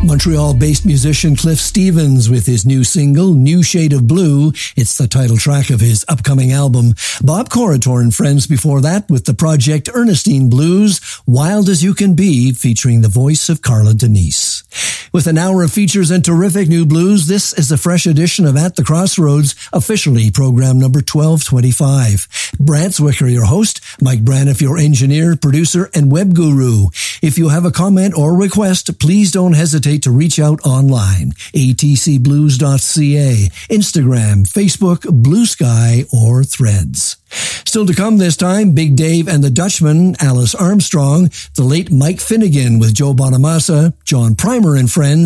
Montreal-based musician Cliff Stevens with his new single, New Shade of Blue. It's the title track of his upcoming album. Bob Corritore and friends before that with the project Ernestine Blues, Wild as You Can Be, featuring the voice of Carla Denise. With an hour of features and terrific new blues, this is a fresh edition of At the Crossroads, officially program number 1225. Brant Zwicker, your host, Mike Braniff, your engineer, producer, and web guru. If you have a comment or request, please don't hesitate to reach out online. atcblues.ca, Instagram, Facebook, Blue Sky, or Threads. Still to come this time, Big Dave and the Dutchman, Alice Armstrong, the late Mike Finnegan with Joe Bonamassa, John Primer and friends,